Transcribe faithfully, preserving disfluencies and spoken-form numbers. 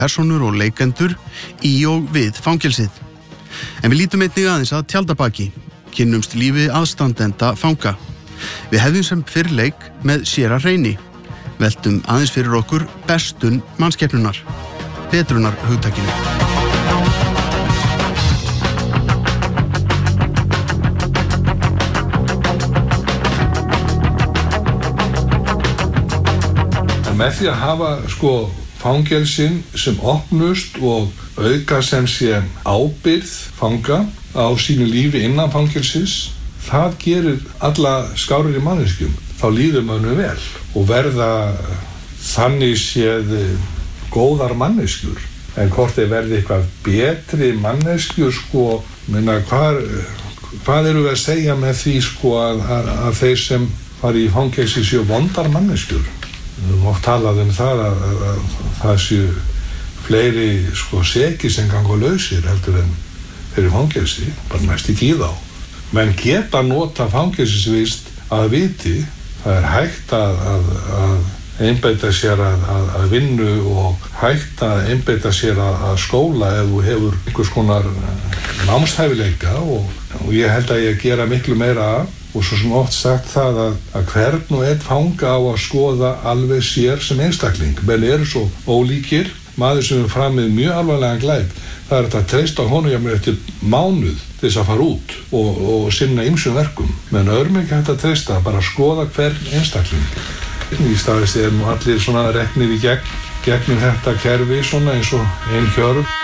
persónur og leikendur í og við fangelsið. En við lítum einnig aðeins að tjaldabaki, kynnumst lífi aðstandenda fanga. Við hefðum sem fyrr leik með séra Hreini, veltum aðeins fyrir okkur bestun mannskepnunar, betrunar hugtakinu. Með því að hafa sko fangelsin sem opnust og auka sem sé ábyrgð fanga á sínu lífi innan fangelsis, það gerir alla skárri manneskjum. Þá líður manni vel og verða þannig séð góðar manneskjur. En hvort þeir verði eitthvað betri manneskjur sko, menna hvað, hvað eru við að segja með því sko að, að, að þeir sem fari í fangelsi séu vondar manneskjur? Við höfum oft talað um það að, að, að það séu fleiri sko sekir sem ganga lausir heldur en fyrir fangelsi, bara mest í tíð á. Menn geta nota fangelsisvist að viti, það er hægt að, að, að einbeita sér að, að, að vinnu og hægt að einbeita sér að, að skóla ef þú hefur einhvers konar námshæfileika og, og ég held að ég gera miklu meira af. Og svo sem oft sagt það að, að hvern og einn fanga á að skoða alveg sér sem einstakling. Menn eru svo ólíkir, maður sem er framið mjög alvarlegan glæp, það er þetta að treysta honum hjá mér eftir mánuð til þess að fara út og, og sinna ýmsum verkum. Menn öðrum ekki hægt að treysta, bara skoða hvern einstakling. Í staðist er nú allir svona reknir í gegn, gegnum þetta kerfi svona eins og ein hjörf.